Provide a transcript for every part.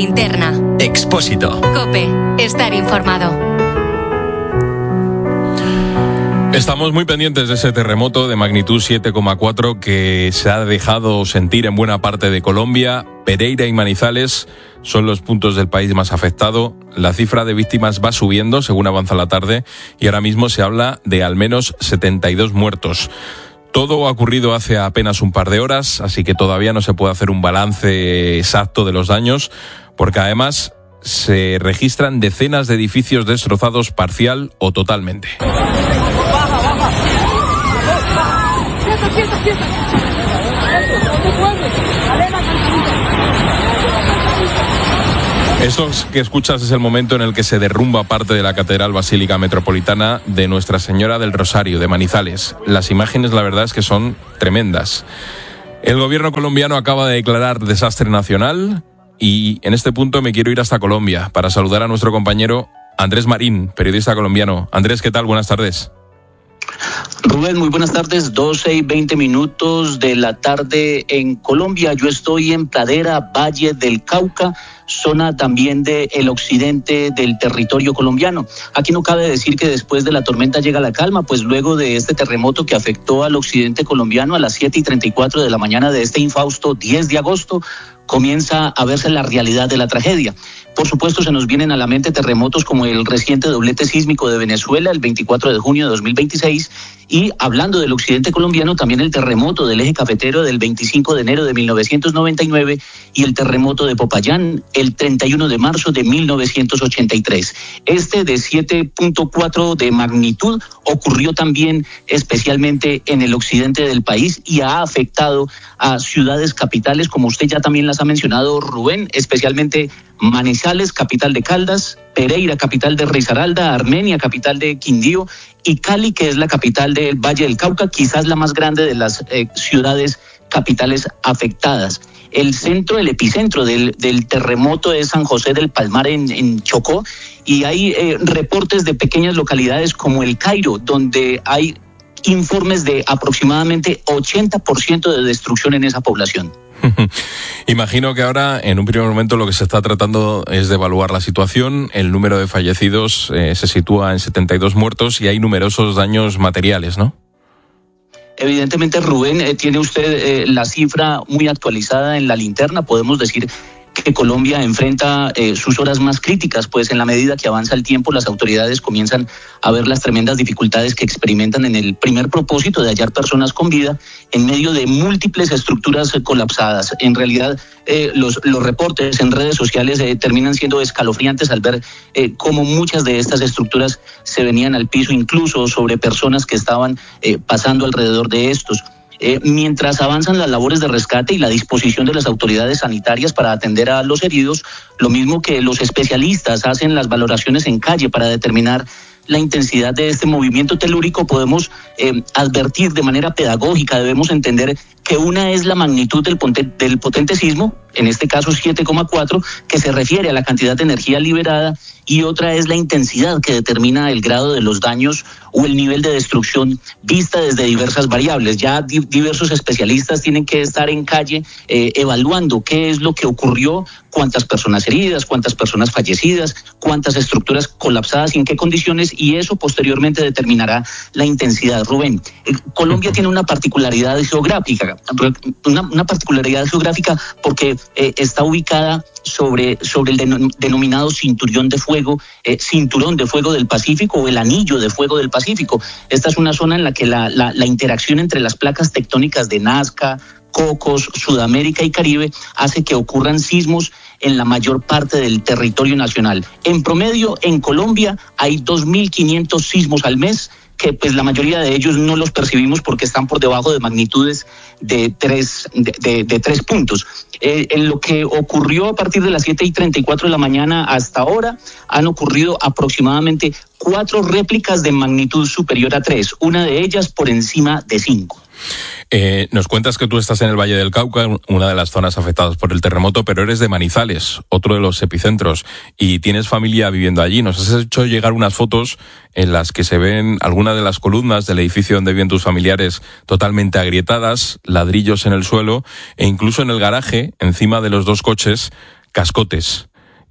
linterna. Expósito. COPE. Estar informado. Estamos muy pendientes de ese terremoto de magnitud 7,4 que se ha dejado sentir en buena parte de Colombia. Pereira y Manizales son los puntos del país más afectado. La cifra de víctimas va subiendo según avanza la tarde y ahora mismo se habla de al menos 72 muertos. Todo ha ocurrido hace apenas un par de horas, así que todavía no se puede hacer un balance exacto de los daños, porque además se registran decenas de edificios destrozados parcial o totalmente. Esto que escuchas es el momento en el que se derrumba parte de la Catedral Basílica Metropolitana de Nuestra Señora del Rosario, de Manizales. Las imágenes, la verdad, es que son tremendas. El gobierno colombiano acaba de declarar desastre nacional y en este punto me quiero ir hasta Colombia para saludar a nuestro compañero Andrés Marín, periodista colombiano. Andrés, ¿qué tal? Buenas tardes. Rubén, muy buenas tardes, 12:20 de la tarde en Colombia. Yo estoy en Pradera, Valle del Cauca, zona también del occidente del territorio colombiano. Aquí no cabe decir que después de la tormenta llega la calma, pues luego de este terremoto que afectó al occidente colombiano a las 7:34 de la mañana de este infausto 10 de agosto, comienza a verse la realidad de la tragedia. Por supuesto, se nos vienen a la mente terremotos como el reciente doblete sísmico de Venezuela el 24 de junio de 2026 y, hablando del occidente colombiano, también el terremoto del eje cafetero del 25 de enero de 1999 y el terremoto de Popayán el 31 de marzo de 1983. Este de 7.4 de magnitud ocurrió también especialmente en el occidente del país y ha afectado a ciudades capitales, como usted ya también las ha mencionado, Rubén, especialmente Manizales, capital de Caldas, Pereira, capital de Risaralda, Armenia, capital de Quindío, y Cali, que es la capital del Valle del Cauca, quizás la más grande de las ciudades capitales afectadas. El epicentro del terremoto es San José del Palmar en Chocó, y hay reportes de pequeñas localidades como El Cairo, donde hay informes de aproximadamente 80% de destrucción en esa población. Imagino que ahora, en un primer momento, lo que se está tratando es de evaluar la situación. El número de fallecidos se sitúa en 72 muertos y hay numerosos daños materiales, ¿no? Evidentemente, Rubén, tiene usted la cifra muy actualizada en la linterna. Podemos decir que Colombia enfrenta sus horas más críticas, pues en la medida que avanza el tiempo, las autoridades comienzan a ver las tremendas dificultades que experimentan en el primer propósito de hallar personas con vida en medio de múltiples estructuras colapsadas. En realidad, los reportes en redes sociales terminan siendo escalofriantes al ver cómo muchas de estas estructuras se venían al piso, incluso sobre personas que estaban pasando alrededor de estos. Mientras avanzan las labores de rescate y la disposición de las autoridades sanitarias para atender a los heridos, lo mismo que los especialistas hacen las valoraciones en calle para determinar la intensidad de este movimiento telúrico, podemos advertir de manera pedagógica, debemos entender que una es la magnitud del potente sismo, en este caso 7,4, que se refiere a la cantidad de energía liberada, y otra es la intensidad que determina el grado de los daños o el nivel de destrucción vista desde diversas variables. Ya diversos especialistas tienen que estar en calle evaluando qué es lo que ocurrió, cuántas personas heridas, cuántas personas fallecidas, cuántas estructuras colapsadas y en qué condiciones, y eso posteriormente determinará la intensidad. Rubén, Colombia tiene una particularidad geográfica, porque está ubicada sobre el denominado cinturón de fuego del Pacífico, o el anillo de fuego del Pacífico. Esta es una zona en la que la interacción entre las placas tectónicas de Nazca, Cocos, Sudamérica y Caribe hace que ocurran sismos en la mayor parte del territorio nacional. En promedio, en Colombia hay 2.500 sismos al mes, que pues la mayoría de ellos no los percibimos porque están por debajo de magnitudes de 3 puntos. En lo que ocurrió a partir de las 7:34 de la mañana hasta ahora, han ocurrido aproximadamente 4 réplicas de magnitud superior a 3, una de ellas por encima de 5. Nos cuentas que tú estás en el Valle del Cauca, una de las zonas afectadas por el terremoto, pero eres de Manizales, otro de los epicentros, y tienes familia viviendo allí. Nos has hecho llegar unas fotos en las que se ven algunas de las columnas del edificio donde viven tus familiares totalmente agrietadas, ladrillos en el suelo, e incluso en el garaje, encima de los 2 coches, cascotes.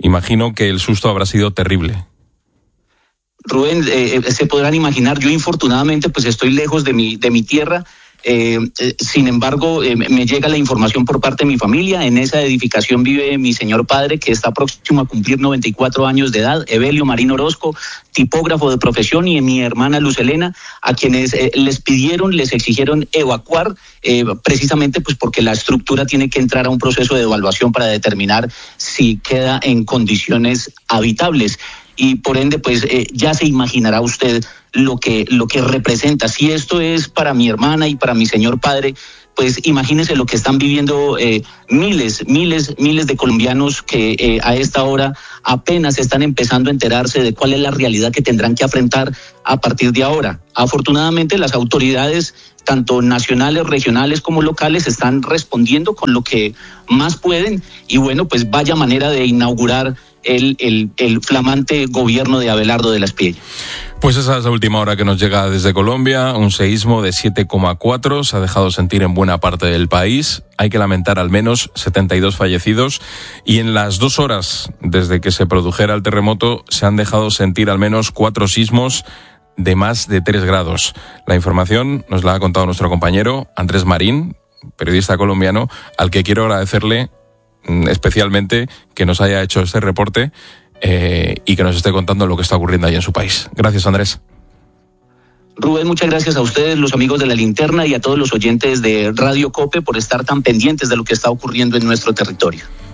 imagino que el susto habrá sido terrible. Rubén, se podrán imaginar, yo infortunadamente pues estoy lejos de mi tierra. Sin embargo, me llega la información por parte de mi familia. En esa edificación vive mi señor padre, que está próximo a cumplir 94 años de edad, Evelio Marín Orozco, tipógrafo de profesión, y mi hermana Luz Helena, a quienes les exigieron evacuar, precisamente pues porque la estructura tiene que entrar a un proceso de evaluación para determinar si queda en condiciones habitables. Y por ende, pues ya se imaginará usted lo que representa. Si esto es para mi hermana y para mi señor padre, pues imagínese lo que están viviendo miles de colombianos que a esta hora apenas están empezando a enterarse de cuál es la realidad que tendrán que afrontar a partir de ahora. Afortunadamente, las autoridades, tanto nacionales, regionales como locales, están respondiendo con lo que más pueden, y bueno, pues vaya manera de inaugurar el flamante gobierno de Abelardo de la Espriella. Pues esa es la última hora que nos llega desde Colombia. Un seísmo de 7,4 se ha dejado sentir en buena parte del país. Hay que lamentar al menos 72 fallecidos, y en las 2 horas desde que se produjera el terremoto se han dejado sentir al menos 4 sismos de más de 3 grados. La información nos la ha contado nuestro compañero Andrés Marín, periodista colombiano, al que quiero agradecerle especialmente que nos haya hecho este reporte y que nos esté contando lo que está ocurriendo allí en su país. Gracias, Andrés. Rubén, muchas gracias a ustedes, los amigos de La Linterna, y a todos los oyentes de Radio Cope por estar tan pendientes de lo que está ocurriendo en nuestro territorio.